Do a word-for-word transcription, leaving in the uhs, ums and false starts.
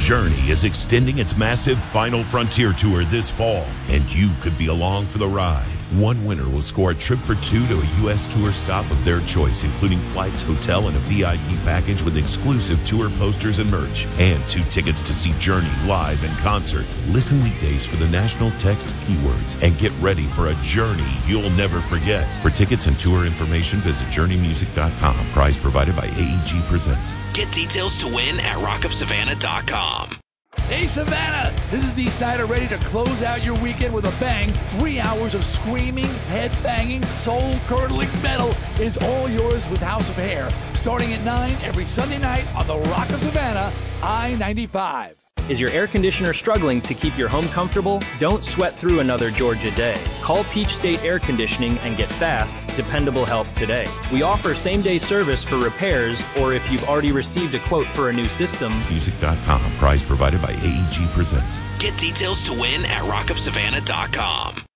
Journey is extending its massive Final Frontier tour this fall, and you could be along for the ride. One winner will score a trip for two to a U S tour stop of their choice, including flights, hotel, and a V I P package with exclusive tour posters and merch, and two tickets to see Journey live in concert. Listen weekdays for the national text keywords and get ready for a journey you'll never forget. For tickets and tour information, visit journey music dot com. Prize provided by A E G Presents. Get details to win at rock of savannah dot com. Hey Savannah, this is Dee Snider, ready to close out your weekend with a bang. Three hours of screaming, head-banging, soul-curdling metal is all yours with House of Hair, starting at nine every Sunday night on the Rock of Savannah, I ninety-five. Is your air conditioner struggling to keep your home comfortable? Don't sweat through another Georgia day. Call Peach State Air Conditioning and get fast, dependable help today. We offer same-day service for repairs, or if you've already received a quote for a new system. music dot com. Prize provided by A E G Presents. Get details to win at rock of savannah dot com.